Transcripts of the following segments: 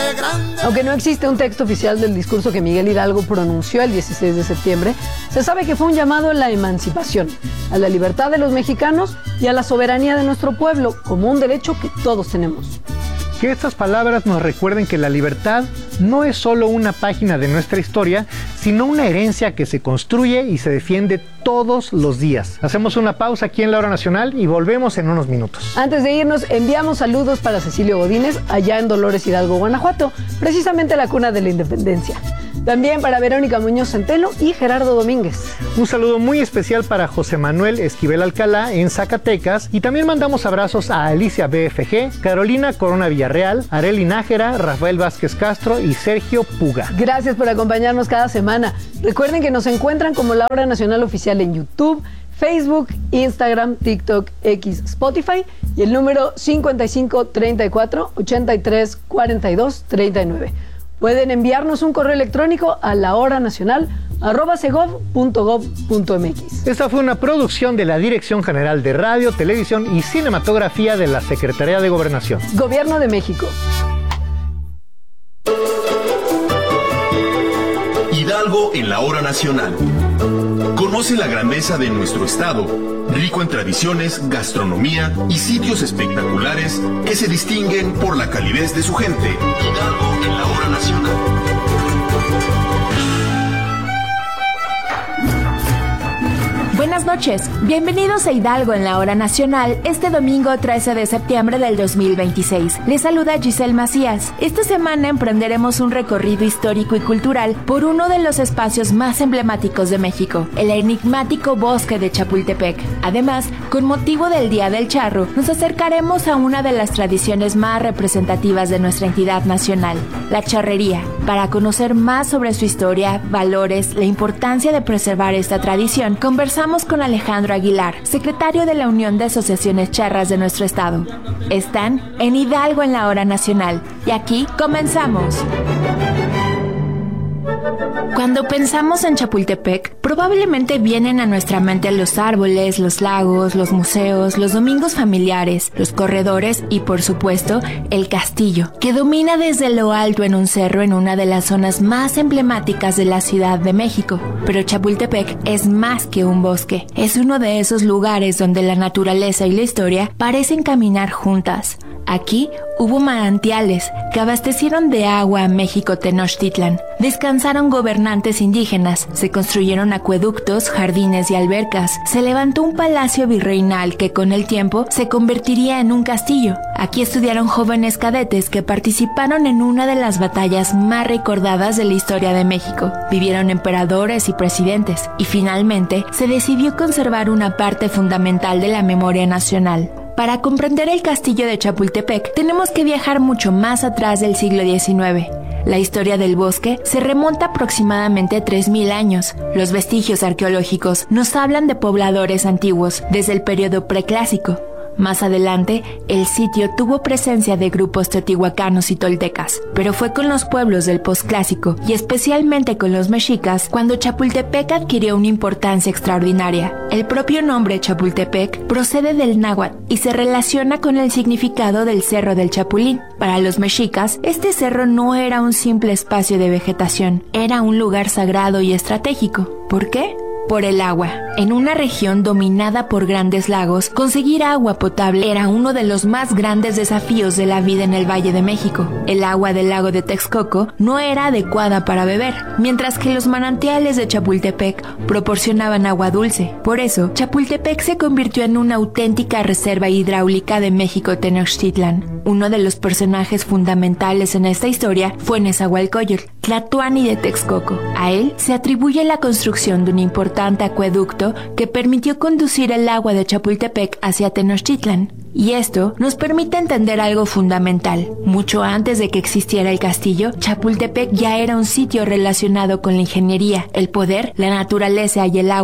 Aunque no existe un texto oficial del discurso que Miguel Hidalgo pronunció el 16 de septiembre, se sabe que fue un llamado a la emancipación, a la libertad de los mexicanos y a la soberanía de nuestro pueblo, como un derecho que todos tenemos. Que estas palabras nos recuerden que la libertad no es solo una página de nuestra historia, sino una herencia que se construye y se defiende todos los días. Hacemos una pausa aquí en La Hora Nacional y volvemos en unos minutos. Antes de irnos, enviamos saludos para Cecilio Godínez, allá en Dolores Hidalgo, Guanajuato, precisamente la cuna de la independencia. También para Verónica Muñoz Centeno y Gerardo Domínguez. Un saludo muy especial para José Manuel Esquivel Alcalá en Zacatecas. Y también mandamos abrazos a Alicia BFG, Carolina Corona Villarreal, Arely Nájera, Rafael Vázquez Castro y Sergio Puga. Gracias por acompañarnos cada semana. Recuerden que nos encuentran como La Hora Nacional Oficial en YouTube, Facebook, Instagram, TikTok, X, Spotify y el número 5534-8342-39. Pueden enviarnos un correo electrónico a lahoranacional@segov.gov.mx. Esta fue una producción de la Dirección General de Radio, Televisión y Cinematografía de la Secretaría de Gobernación. Gobierno de México. Hidalgo en la Hora Nacional. Conoce la grandeza de nuestro estado, rico en tradiciones, gastronomía y sitios espectaculares que se distinguen por la calidez de su gente. Hidalgo en la Hora Nacional. Buenas noches, bienvenidos a Hidalgo en la Hora Nacional este domingo 13 de septiembre del 2026. Les saluda Giselle Macías. Esta semana emprenderemos un recorrido histórico y cultural por uno de los espacios más emblemáticos de México, el enigmático bosque de Chapultepec. Además, con motivo del Día del Charro, nos acercaremos a una de las tradiciones más representativas de nuestra entidad nacional, la charrería. Para conocer más sobre su historia, valores, la importancia de preservar esta tradición, conversamos con Alejandro Aguilar, secretario de la Unión de Asociaciones Charras de nuestro estado. Están en Hidalgo en la Hora Nacional y aquí comenzamos. Cuando pensamos en Chapultepec, probablemente vienen a nuestra mente los árboles, los lagos, los museos, los domingos familiares, los corredores y, por supuesto, el castillo, que domina desde lo alto en un cerro en una de las zonas más emblemáticas de la Ciudad de México. Pero Chapultepec es más que un bosque. Es uno de esos lugares donde la naturaleza y la historia parecen caminar juntas. Aquí hubo manantiales que abastecieron de agua a México Tenochtitlan. Descansaron gobernantes indígenas, se construyeron acueductos, jardines y albercas. Se levantó un palacio virreinal que con el tiempo se convertiría en un castillo. Aquí estudiaron jóvenes cadetes que participaron en una de las batallas más recordadas de la historia de México. Vivieron emperadores y presidentes. Y finalmente se decidió conservar una parte fundamental de la memoria nacional. Para comprender el castillo de Chapultepec, tenemos que viajar mucho más atrás del siglo XIX. La historia del bosque se remonta aproximadamente a 3000 años. Los vestigios arqueológicos nos hablan de pobladores antiguos, desde el periodo preclásico. Más adelante, el sitio tuvo presencia de grupos teotihuacanos y toltecas, pero fue con los pueblos del posclásico, y especialmente con los mexicas, cuando Chapultepec adquirió una importancia extraordinaria. El propio nombre Chapultepec procede del náhuatl y se relaciona con el significado del Cerro del Chapulín. Para los mexicas, este cerro no era un simple espacio de vegetación, era un lugar sagrado y estratégico. ¿Por qué? Por el agua. En una región dominada por grandes lagos, conseguir agua potable era uno de los más grandes desafíos de la vida en el Valle de México. El agua del lago de Texcoco no era adecuada para beber, mientras que los manantiales de Chapultepec proporcionaban agua dulce. Por eso, Chapultepec se convirtió en una auténtica reserva hidráulica de México Tenochtitlan. Uno de los personajes fundamentales en esta historia fue Nezahualcóyotl, Tlatoani de Texcoco. A él se atribuye la construcción de un importante acueducto que permitió conducir el agua de Chapultepec hacia Tenochtitlan. Y esto nos permite entender algo fundamental. Mucho antes de que existiera el castillo, Chapultepec ya era un sitio relacionado con la ingeniería, el poder, la naturaleza y el agua.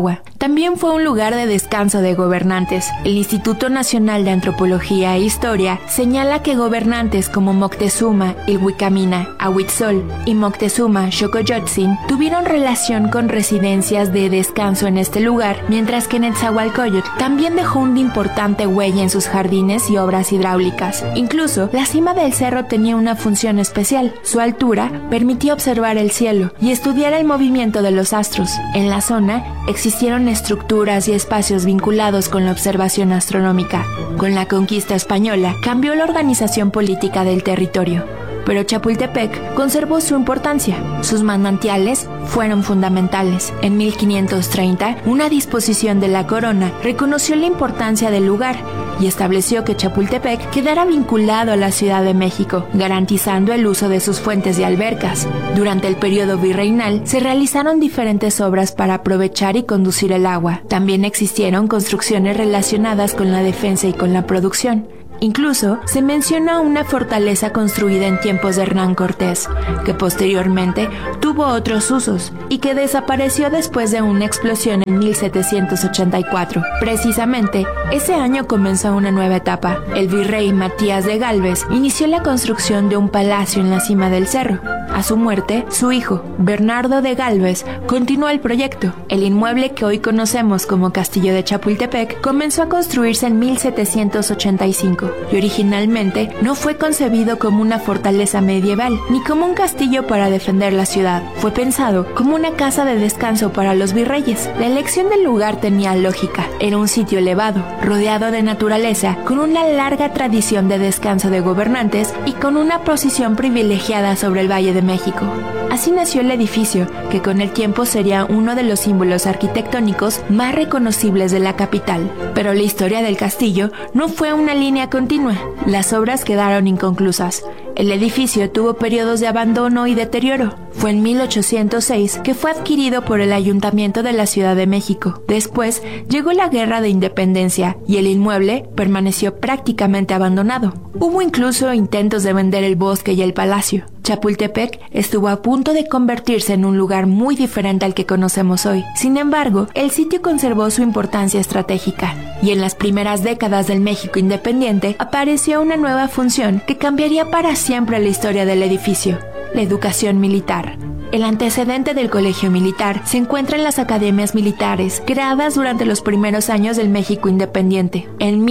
también fue un lugar de descanso de gobernantes. El Instituto Nacional de Antropología e Historia señala que gobernantes como Moctezuma Ilhuicamina Ahuitzol y Moctezuma Xocoyotzin tuvieron relación con residencias de descanso en este lugar, mientras que Netzahualcóyotl también dejó una importante huella en sus jardines y obras hidráulicas. Incluso, la cima del cerro tenía una función especial. Su altura permitía observar el cielo y estudiar el movimiento de los astros. En la zona existieron estructuras y espacios vinculados con la observación astronómica. Con la conquista española, cambió la organización política del territorio, pero Chapultepec conservó su importancia. Sus manantiales fueron fundamentales. En 1530, una disposición de la corona reconoció la importancia del lugar y estableció que Chapultepec quedara vinculado a la Ciudad de México, garantizando el uso de sus fuentes y albercas. Durante el periodo virreinal, se realizaron diferentes obras para aprovechar y conducir el agua. También existieron construcciones relacionadas con la defensa y con la producción. Incluso se menciona una fortaleza construida en tiempos de Hernán Cortés, que posteriormente tuvo otros usos y que desapareció después de una explosión en 1784. Precisamente, ese año comenzó una nueva etapa. El virrey Matías de Gálvez inició la construcción de un palacio en la cima del cerro. A su muerte, su hijo, Bernardo de Gálvez, continuó el proyecto. El inmueble que hoy conocemos como Castillo de Chapultepec comenzó a construirse en 1785 y originalmente no fue concebido como una fortaleza medieval ni como un castillo para defender la ciudad. Fue pensado como una casa de descanso para los virreyes. La elección del lugar tenía lógica. Era un sitio elevado, rodeado de naturaleza, con una larga tradición de descanso de gobernantes y con una posición privilegiada sobre el Valle de México. Así nació el edificio, que con el tiempo sería uno de los símbolos arquitectónicos más reconocibles de la capital. Pero la historia del castillo no fue una línea continua. Las obras quedaron inconclusas. El edificio tuvo periodos de abandono y deterioro. Fue en 1806 que fue adquirido por el Ayuntamiento de la Ciudad de México. Después llegó la Guerra de Independencia y el inmueble permaneció prácticamente abandonado. Hubo incluso intentos de vender el bosque y el palacio. Chapultepec estuvo a punto de convertirse en un lugar muy diferente al que conocemos hoy. Sin embargo, el sitio conservó su importancia estratégica, y en las primeras décadas del México independiente apareció una nueva función que cambiaría para siempre la historia del edificio: la educación militar. El antecedente del colegio militar se encuentra en las academias militares, creadas durante los primeros años del México independiente. En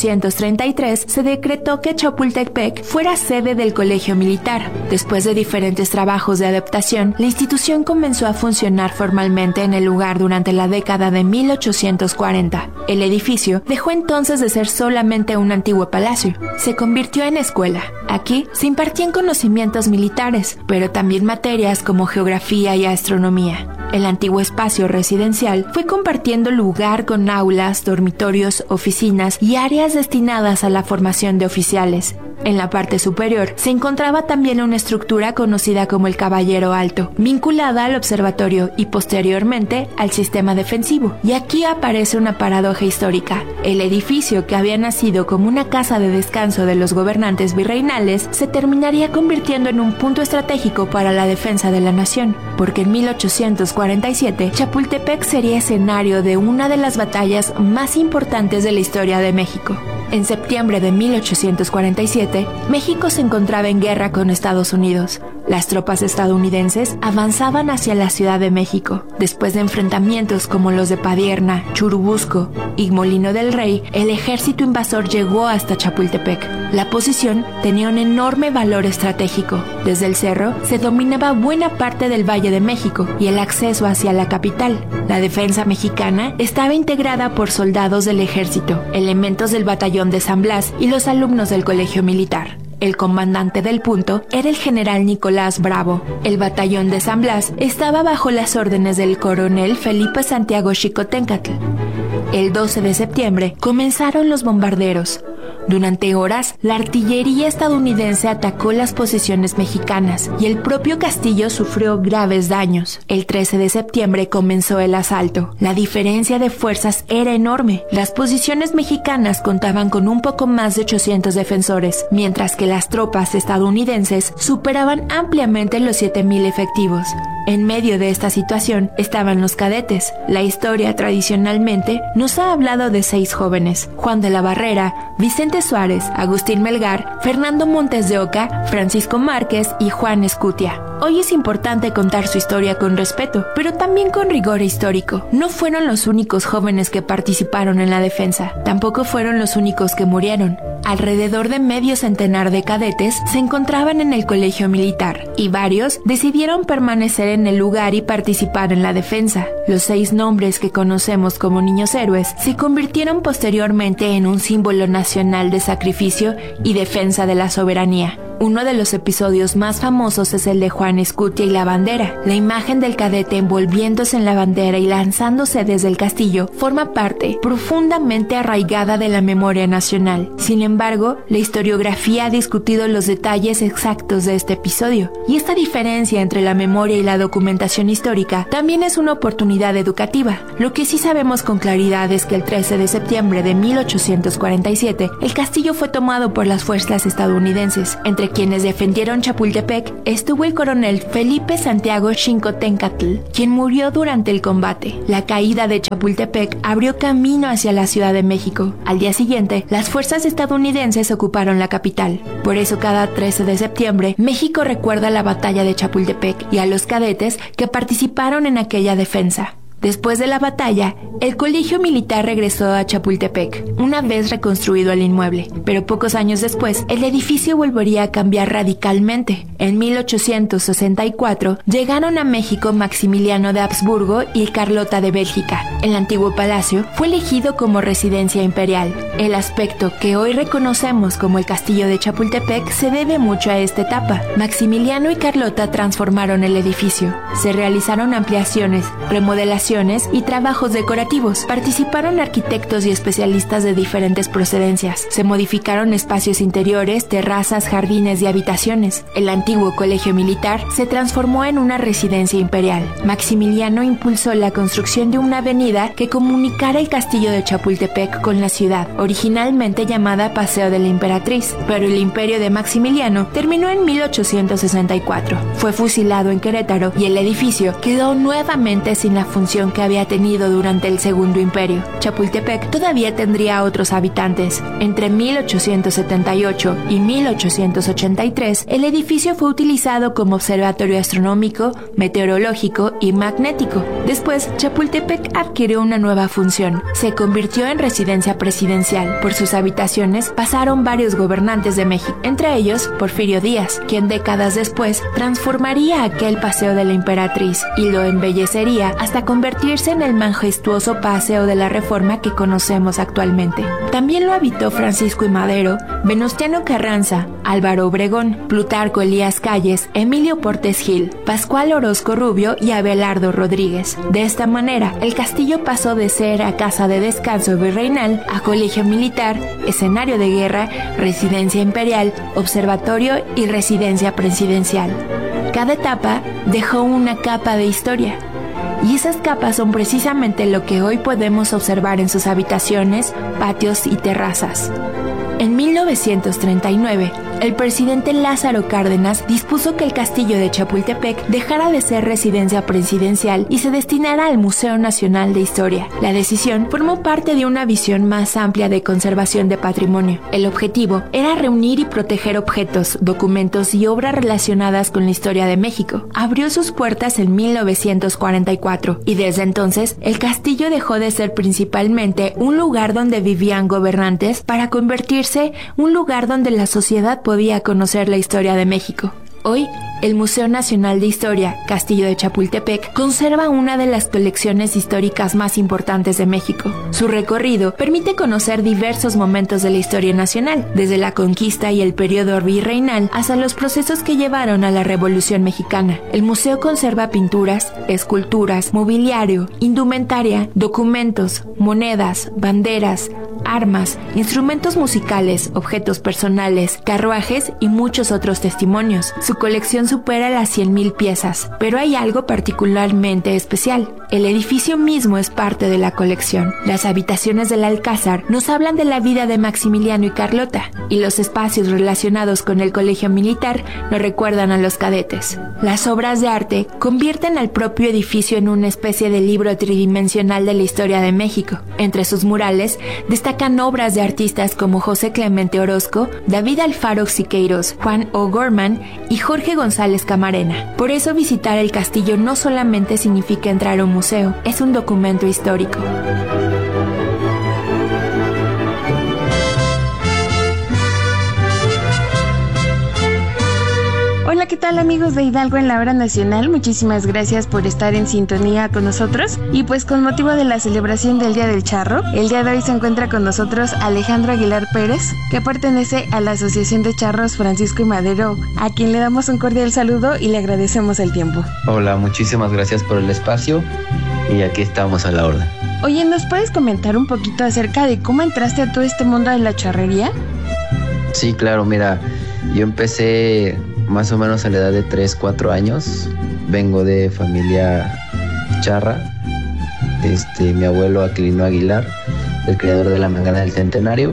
1833 se decretó que Chapultepec fuera sede del colegio militar. Después de diferentes trabajos de adaptación, la institución comenzó a funcionar formalmente en el lugar durante la década de 1840. El edificio dejó entonces de ser solamente un antiguo palacio. Se convirtió en escuela. Aquí se impartían conocimientos militares, pero también materias como geografía y astronomía. El antiguo espacio residencial fue compartiendo lugar con aulas, dormitorios, oficinas y áreas destinadas a la formación de oficiales. En la parte superior se encontraba también una estructura conocida como el Caballero Alto, vinculada al observatorio y posteriormente al sistema defensivo. Y aquí aparece una paradoja histórica. El edificio, que había nacido como una casa de descanso de los gobernantes virreinales, se terminaría convirtiendo en un punto estratégico para la defensa de la nación, porque en 1847 Chapultepec sería escenario de una de las batallas más importantes de la historia de México. En septiembre de 1847, México se encontraba en guerra con Estados Unidos. Las tropas estadounidenses avanzaban hacia la Ciudad de México. Después de enfrentamientos como los de Padierna, Churubusco y Molino del Rey, el ejército invasor llegó hasta Chapultepec. La posición tenía un enorme valor estratégico. Desde el cerro se dominaba buena parte del Valle de México y el acceso hacia la capital. La defensa mexicana estaba integrada por soldados del ejército, elementos del batallón de San Blas y los alumnos del colegio militar. El comandante del punto era el general Nicolás Bravo. El batallón de San Blas estaba bajo las órdenes del coronel Felipe Santiago Xicoténcatl. El 12 de septiembre comenzaron los bombarderos. Durante horas, la artillería estadounidense atacó las posiciones mexicanas y el propio castillo sufrió graves daños. El 13 de septiembre comenzó el asalto. La diferencia de fuerzas era enorme. Las posiciones mexicanas contaban con un poco más de 800 defensores, mientras que las tropas estadounidenses superaban ampliamente los 7,000 efectivos. En medio de esta situación estaban los cadetes. La historia tradicionalmente nos ha hablado de 6 jóvenes: Juan de la Barrera, Vicente Suárez, Agustín Melgar, Fernando Montes de Oca, Francisco Márquez y Juan Escutia. Hoy es importante contar su historia con respeto, pero también con rigor histórico. No fueron los únicos jóvenes que participaron en la defensa, tampoco fueron los únicos que murieron. Alrededor de medio centenar de cadetes se encontraban en el colegio militar, y varios decidieron permanecer en el lugar y participar en la defensa. Los 6 nombres que conocemos como niños héroes se convirtieron posteriormente en un símbolo nacional de sacrificio y defensa de la soberanía. Uno de los episodios más famosos es el de Juan Escutia y la bandera. La imagen del cadete envolviéndose en la bandera y lanzándose desde el castillo forma parte profundamente arraigada de la memoria nacional. Sin embargo, la historiografía ha discutido los detalles exactos de este episodio, y esta diferencia entre la memoria y la documentación histórica también es una oportunidad educativa. Lo que sí sabemos con claridad es que el 13 de septiembre de 1847, el castillo fue tomado por las fuerzas estadounidenses. Entre quienes defendieron Chapultepec estuvo el coronel Felipe Santiago Xincotencatl, quien murió durante el combate. La caída de Chapultepec abrió camino hacia la Ciudad de México. Al día siguiente, las fuerzas estadounidenses ocuparon la capital. Por eso, cada 13 de septiembre, México recuerda la batalla de Chapultepec y a los cadetes que participaron en aquella defensa. Después de la batalla, el colegio militar regresó a Chapultepec, una vez reconstruido el inmueble, pero pocos años después, el edificio volvería a cambiar radicalmente. En 1864, llegaron a México Maximiliano de Habsburgo y Carlota de Bélgica. El antiguo palacio fue elegido como residencia imperial. El aspecto que hoy reconocemos como el castillo de Chapultepec se debe mucho a esta etapa. Maximiliano y Carlota transformaron el edificio. Se realizaron ampliaciones, remodelaciones y trabajos decorativos. Participaron arquitectos y especialistas de diferentes procedencias. Se modificaron espacios interiores, terrazas, jardines y habitaciones. El antiguo colegio militar se transformó en una residencia imperial. Maximiliano impulsó la construcción de una avenida que comunicara el castillo de Chapultepec con la ciudad, originalmente llamada Paseo de la Emperatriz, pero el imperio de Maximiliano terminó en 1864. Fue fusilado en Querétaro y el edificio quedó nuevamente sin la función que había tenido durante el Segundo Imperio. Chapultepec todavía tendría otros habitantes. Entre 1878 y 1883, el edificio fue utilizado como observatorio astronómico, meteorológico y magnético. Después, Chapultepec adquirió una nueva función. Se convirtió en residencia presidencial. Por sus habitaciones pasaron varios gobernantes de México, entre ellos Porfirio Díaz, quien décadas después transformaría aquel Paseo de la Emperatriz y lo embellecería hasta convertirse en el majestuoso Paseo de la Reforma que conocemos actualmente. También lo habitó Francisco I. Madero, Venustiano Carranza, Álvaro Obregón, Plutarco Elías Calles, Emilio Portes Gil, Pascual Orozco Rubio y Abelardo Rodríguez. De esta manera, el castillo pasó de ser a casa de descanso virreinal a colegio militar, escenario de guerra, residencia imperial, observatorio y residencia presidencial. Cada etapa dejó una capa de historia. Y esas capas son precisamente lo que hoy podemos observar en sus habitaciones, patios y terrazas. En 1939, el presidente Lázaro Cárdenas dispuso que el castillo de Chapultepec dejara de ser residencia presidencial y se destinara al Museo Nacional de Historia. La decisión formó parte de una visión más amplia de conservación de patrimonio. El objetivo era reunir y proteger objetos, documentos y obras relacionadas con la historia de México. Abrió sus puertas en 1944 y desde entonces el castillo dejó de ser principalmente un lugar donde vivían gobernantes para convertirse en un lugar donde la sociedad podía conocer la historia de México. Hoy, el Museo Nacional de Historia, Castillo de Chapultepec, conserva una de las colecciones históricas más importantes de México. Su recorrido permite conocer diversos momentos de la historia nacional, desde la conquista y el periodo virreinal hasta los procesos que llevaron a la Revolución Mexicana. El museo conserva pinturas, esculturas, mobiliario, indumentaria, documentos, monedas, banderas, armas, instrumentos musicales, objetos personales, carruajes y muchos otros testimonios. Su colección supera las 100,000 piezas, pero hay algo particularmente especial. El edificio mismo es parte de la colección. Las habitaciones del Alcázar nos hablan de la vida de Maximiliano y Carlota, y los espacios relacionados con el colegio militar nos recuerdan a los cadetes. Las obras de arte convierten al propio edificio en una especie de libro tridimensional de la historia de México. Entre sus murales destacan obras de artistas como José Clemente Orozco, David Alfaro Siqueiros, Juan O'Gorman y Jorge González Camarena. Por eso visitar el castillo no solamente significa entrar a un museo, es un documento histórico. Hola, ¿qué tal amigos de Hidalgo en la Hora Nacional? Muchísimas gracias por estar en sintonía con nosotros. Y pues con motivo de la celebración del Día del Charro, el día de hoy se encuentra con nosotros Alejandro Aguilar Pérez, que pertenece a la Asociación de Charros Francisco y Madero, a quien le damos un cordial saludo y le agradecemos el tiempo. Hola, muchísimas gracias por el espacio y aquí estamos a la orden. Oye, ¿nos puedes comentar un poquito acerca de cómo entraste a todo este mundo de la charrería? Sí, claro, mira, yo empecé más o menos a la edad de 3, 4 años. Vengo de familia charra. Mi abuelo Aquilino Aguilar, el creador de la Mangana del Centenario.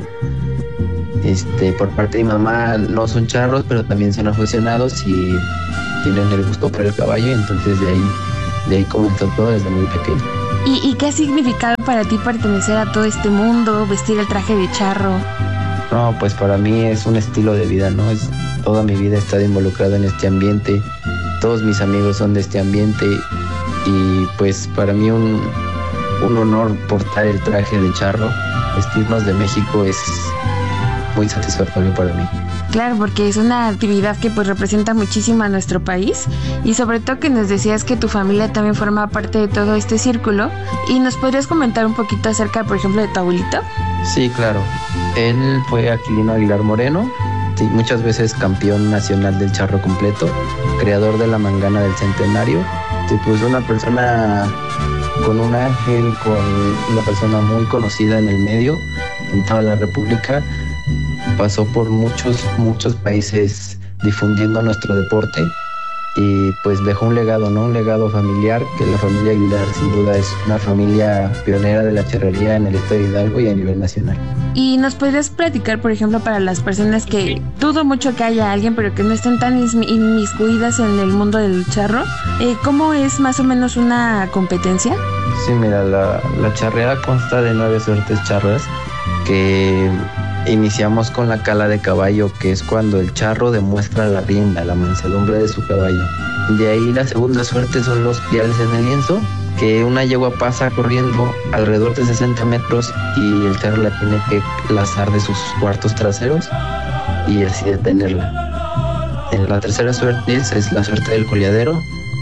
Por parte de mi mamá no son charros, pero también son aficionados y tienen el gusto por el caballo, y entonces de ahí comenzó todo desde muy pequeño. ¿Y qué ha significado para ti pertenecer a todo este mundo, vestir el traje de charro? No, pues para mí es un estilo de vida, ¿no? Toda mi vida he estado involucrado en este ambiente, todos mis amigos son de este ambiente, y pues para mí un honor portar el traje de charro, vestirnos de México es muy satisfactorio para mí. Claro, porque es una actividad que pues representa muchísimo a nuestro país, y sobre todo que nos decías que tu familia también forma parte de todo este círculo. ¿Y nos podrías comentar un poquito acerca, por ejemplo, de tu abuelito? Sí, claro. Él fue Aquilino Aguilar Moreno, sí, muchas veces campeón nacional del charro completo, creador de la Mangana del Centenario. Sí, pues una persona con un ángel, con una persona muy conocida en el medio, en toda la República. Pasó por muchos países difundiendo nuestro deporte y pues dejó un legado, ¿no? Un legado familiar, que la familia Aguilar sin duda es una familia pionera de la charrería en el estado de Hidalgo y a nivel nacional. ¿Y nos podrías platicar, por ejemplo, para las personas que dudo mucho que haya alguien, pero que no estén tan inmiscuidas en el mundo del charro, cómo es más o menos una competencia? Sí, mira, la charreada consta de 9 suertes charras, que iniciamos con la cala de caballo, que es cuando el charro demuestra la rienda, la mansedumbre de su caballo. De ahí la segunda suerte son los piales en el lienzo, que una yegua pasa corriendo alrededor de 60 metros y el charro la tiene que lazar de sus cuartos traseros y así detenerla. En la tercera suerte es la suerte del coleadero,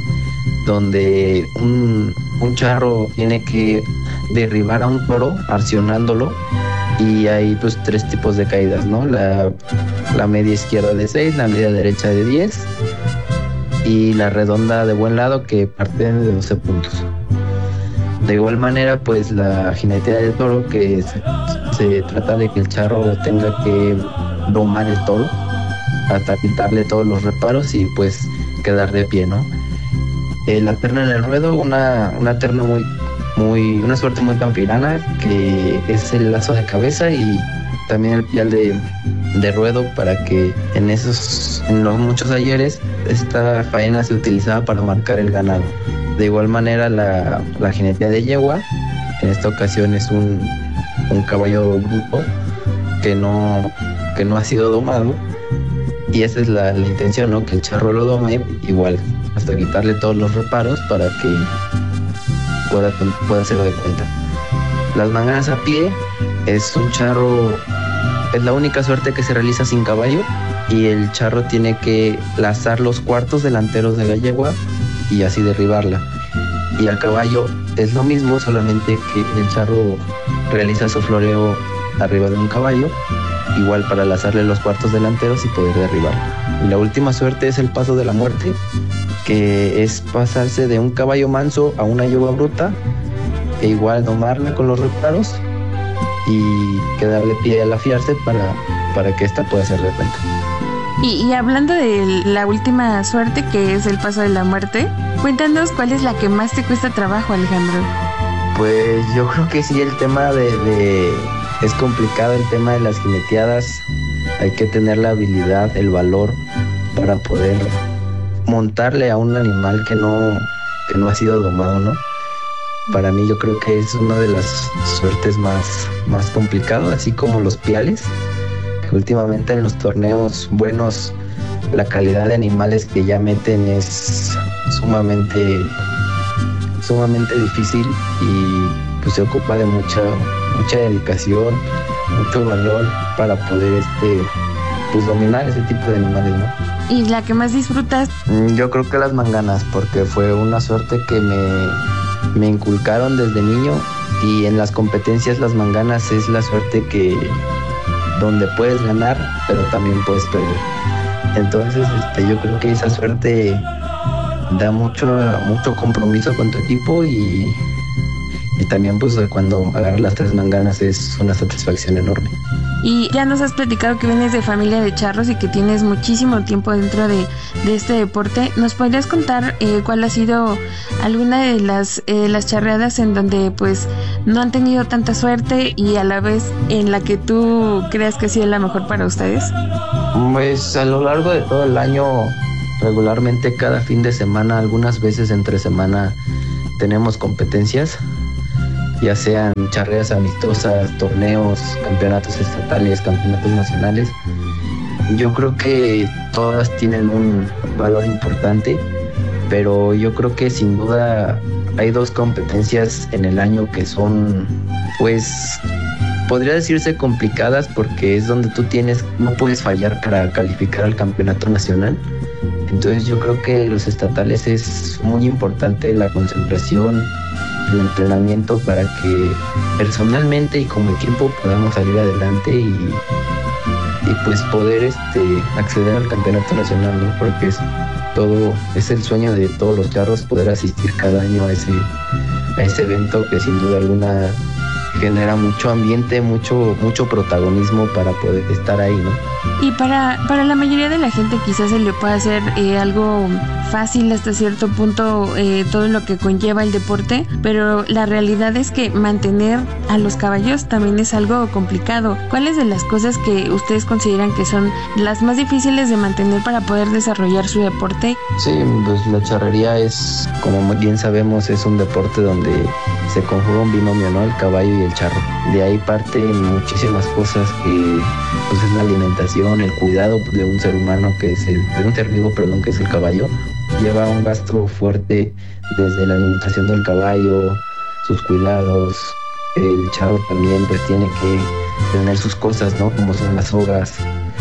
donde un charro tiene que derribar a un toro arcionándolo, y hay pues 3 tipos de caídas, ¿no? La media izquierda de 6, la media derecha de 10 y la redonda de buen lado, que parte de 12 puntos. De igual manera, pues la jineteada del toro, que se trata de que el charro tenga que domar el toro hasta quitarle todos los reparos y pues quedar de pie, ¿no? La terna en el ruedo, una terna una suerte muy campirana, que es el lazo de cabeza y también el pial de ruedo, para que en los muchos ayeres esta faena se utilizaba para marcar el ganado. De igual manera la jinetea de yegua, en esta ocasión es un caballo bruto que no ha sido domado, y esa es la intención, ¿no? Que el charro lo dome igual hasta quitarle todos los reparos para que pueda hacerlo de cuenta. Las manganas a pie es un charro, es la única suerte que se realiza sin caballo, y el charro tiene que lazar los cuartos delanteros de la yegua y así derribarla. Y al caballo es lo mismo, solamente que el charro realiza su floreo arriba de un caballo, igual para lazarle los cuartos delanteros y poder derribarla. Y la última suerte es el paso de la muerte, que es pasarse de un caballo manso a una yegua bruta e igual domarla con los reparos y que darle pie a la fiarse para que ésta pueda ser de cuenta. Y hablando de la última suerte, que es el paso de la muerte, cuéntanos cuál es la que más te cuesta trabajo, Alejandro. Pues yo creo que sí, el tema es complicado, el tema de las jineteadas. Hay que tener la habilidad, el valor para poder montarle a un animal que no ha sido domado, ¿no? Para mí yo creo que es una de las suertes más complicadas, así como los piales, que últimamente en los torneos buenos la calidad de animales que ya meten es sumamente difícil y pues se ocupa de mucha dedicación, mucho valor para poder pues dominar ese tipo de animales, ¿no? ¿Y la que más disfrutas? Yo creo que las manganas, porque fue una suerte que me inculcaron desde niño, y en las competencias las manganas es la suerte donde puedes ganar, pero también puedes perder. Entonces yo creo que esa suerte da mucho compromiso con tu equipo y también pues cuando agarras las 3 manganas es una satisfacción enorme. Y ya nos has platicado que vienes de familia de charros y que tienes muchísimo tiempo dentro de este deporte. ¿Nos podrías contar cuál ha sido alguna de las charreadas en donde pues no han tenido tanta suerte y a la vez en la que tú creas que ha sido la mejor para ustedes? Pues a lo largo de todo el año, regularmente cada fin de semana, algunas veces entre semana, tenemos competencias, ya sean charreas amistosas, torneos, campeonatos estatales, campeonatos nacionales. Yo creo que todas tienen un valor importante, pero yo creo que sin duda hay 2 competencias en el año que son, pues, podría decirse complicadas, porque es donde tú no puedes fallar para calificar al campeonato nacional. Entonces yo creo que los estatales es muy importante la concentración, el entrenamiento para que personalmente y como equipo podamos salir adelante y pues poder acceder al campeonato nacional, ¿no? Porque es el sueño de todos los charros poder asistir cada año a ese evento que sin duda alguna genera mucho ambiente, mucho protagonismo para poder estar ahí, ¿no? Y para la mayoría de la gente quizás se le pueda hacer algo fácil hasta cierto punto todo lo que conlleva el deporte, pero la realidad es que mantener a los caballos también es algo complicado. ¿Cuáles de las cosas que ustedes consideran que son las más difíciles de mantener para poder desarrollar su deporte? Sí, pues la charrería es, como bien sabemos, es un deporte donde se conjuga un binomio, ¿no? El caballo y el charro. De ahí parten muchísimas cosas que pues es la alimentación, el cuidado de un ser humano de un ser vivo, que es el caballo. Lleva un gasto fuerte desde la alimentación del caballo, sus cuidados. El charro también pues tiene que tener sus cosas, ¿no? Como son las sogas,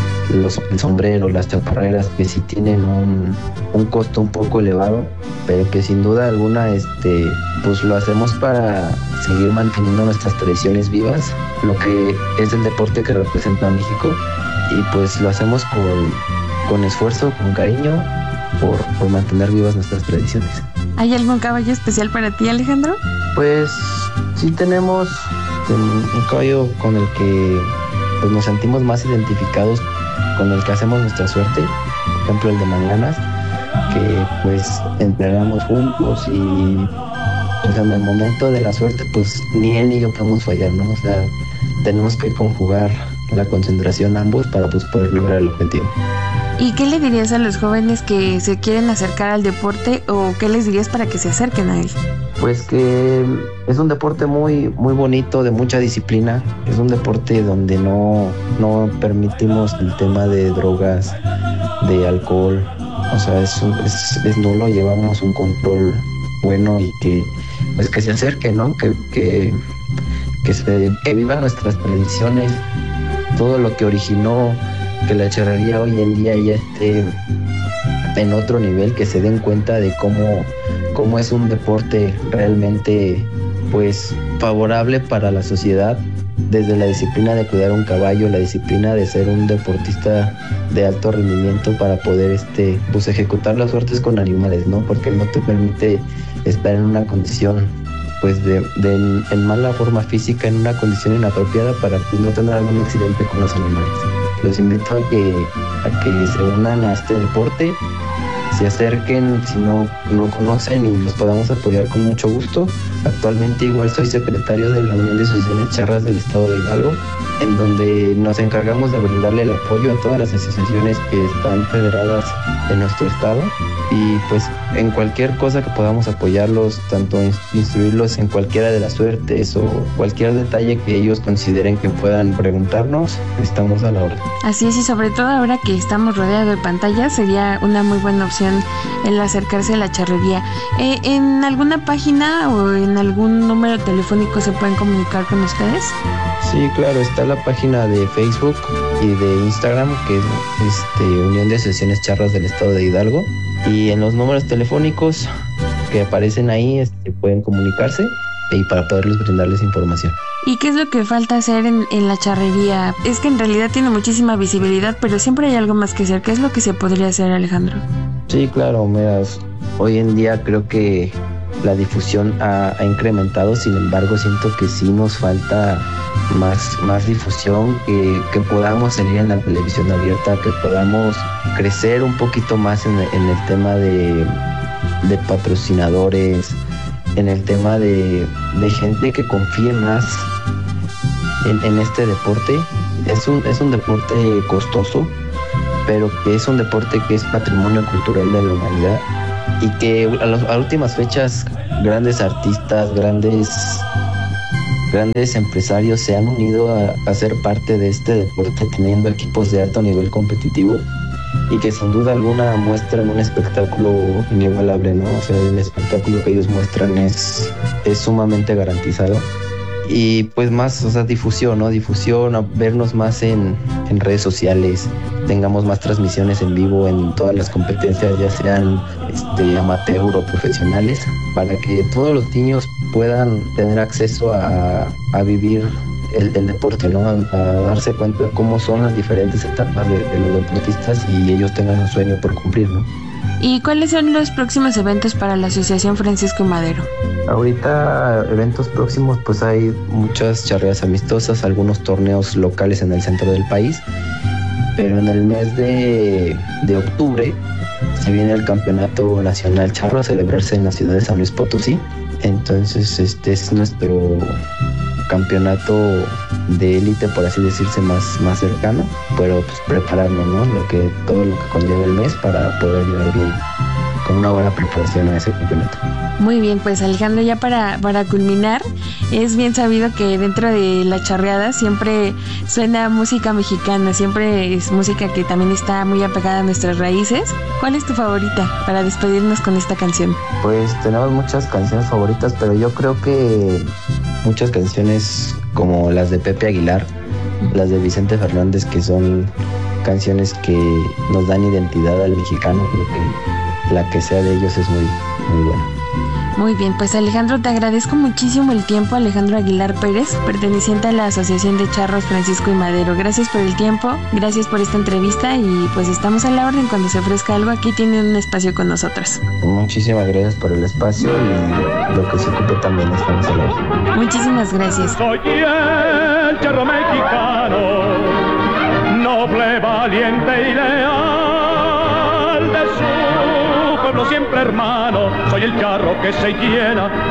el sombrero, las chaparreras, que sí tienen un costo un poco elevado, pero que sin duda alguna pues lo hacemos para seguir manteniendo nuestras tradiciones vivas, lo que es el deporte que representa a México, y pues lo hacemos con esfuerzo, con cariño, por mantener vivas nuestras tradiciones. ¿Hay algún caballo especial para ti, Alejandro? Pues sí tenemos un caballo con el que pues nos sentimos más identificados, con el que hacemos nuestra suerte, por ejemplo el de Manganas, que pues entrenamos juntos y pues en el momento de la suerte pues ni él ni yo podemos fallar, ¿no? O sea, tenemos que conjugar la concentración ambos para pues poder lograr el objetivo. ¿Y qué le dirías a los jóvenes que se quieren acercar al deporte, o qué les dirías para que se acerquen a él? Pues que es un deporte muy, muy bonito, de mucha disciplina. Es un deporte donde no permitimos el tema de drogas, de alcohol. O sea, es nulo, llevamos un control bueno y que se acerquen, ¿no? Que vivan nuestras tradiciones, todo lo que originó que la charrería hoy en día ya esté en otro nivel, que se den cuenta de cómo es un deporte realmente pues favorable para la sociedad, desde la disciplina de cuidar un caballo, la disciplina de ser un deportista de alto rendimiento para poder pues ejecutar las suertes con animales, ¿no? Porque no te permite estar en una condición en mala forma física, en una condición inapropiada, para pues no tener algún accidente con los animales. Los invito a que se unan a este deporte, se acerquen si no conocen, y los podamos apoyar con mucho gusto. Actualmente igual soy secretario de la Unión de Asociaciones Charras del Estado de Hidalgo, en donde nos encargamos de brindarle el apoyo a todas las asociaciones que están federadas en nuestro estado, y pues en cualquier cosa que podamos apoyarlos, tanto instruirlos en cualquiera de las suertes o cualquier detalle que ellos consideren que puedan preguntarnos, estamos a la orden. Así es, y sobre todo ahora que estamos rodeados de pantallas, sería una muy buena opción el acercarse a la charrería. ¿En alguna página o en algún número telefónico se pueden comunicar con ustedes? Sí, claro, está la página de Facebook y de Instagram, que es Unión de Asociaciones Charras del Estado de Hidalgo, y en los números telefónicos que aparecen ahí pueden comunicarse y para poderles brindarles información. ¿Y qué es lo que falta hacer en la charrería? Es que en realidad tiene muchísima visibilidad, pero siempre hay algo más que hacer. ¿Qué es lo que se podría hacer, Alejandro? Sí, claro, mira, hoy en día creo que la difusión ha incrementado, sin embargo siento que sí nos falta más difusión, que podamos salir en la televisión abierta, que podamos crecer un poquito más en el tema de patrocinadores, en el tema de gente que confíe más en este deporte. Es un deporte costoso, pero que es un deporte que es patrimonio cultural de la humanidad, y que a últimas fechas grandes artistas, grandes empresarios se han unido a ser parte de este deporte, teniendo equipos de alto nivel competitivo, y que sin duda alguna muestran un espectáculo inigualable, ¿no? O sea, el espectáculo que ellos muestran es sumamente garantizado. Y pues más, o sea, difusión, ¿no? Difusión, vernos más en redes sociales, tengamos más transmisiones en vivo en todas las competencias, ya sean amateur o profesionales, para que todos los niños puedan tener acceso a vivir el deporte, ¿no? A darse cuenta de cómo son las diferentes etapas de los deportistas, y ellos tengan un sueño por cumplir, ¿no? ¿Y cuáles son los próximos eventos para la Asociación Francisco y Madero? Ahorita eventos próximos, pues hay muchas charreas amistosas, algunos torneos locales en el centro del país, pero en el mes de octubre se viene el Campeonato Nacional Charro a celebrarse en la ciudad de San Luis Potosí. Entonces este es nuestro campeonato de élite, por así decirse, más cercano, pero pues prepararnos, ¿no? Todo lo que conlleva el mes para poder llegar bien, con una buena preparación a ese campeonato. Muy bien, pues Alejandro, ya para culminar, es bien sabido que dentro de la charreada siempre suena música mexicana, siempre es música que también está muy apegada a nuestras raíces. ¿Cuál es tu favorita para despedirnos con esta canción? Pues tenemos muchas canciones favoritas, pero yo creo que muchas canciones como las de Pepe Aguilar, las de Vicente Fernández, que son canciones que nos dan identidad al mexicano, creo que la que sea de ellos es muy, muy buena. Muy bien, pues Alejandro, te agradezco muchísimo el tiempo. Alejandro Aguilar Pérez, perteneciente a la Asociación de Charros Francisco y Madero. Gracias por el tiempo, gracias por esta entrevista, y pues estamos a la orden. Cuando se ofrezca algo, aquí tienen un espacio con nosotros. Muchísimas gracias por el espacio, y lo que se ocupe también estamos a la orden. Muchísimas gracias. Soy el charro mexicano, noble, valiente y leal, de su pueblo siempre hermano. Soy el charro que se llena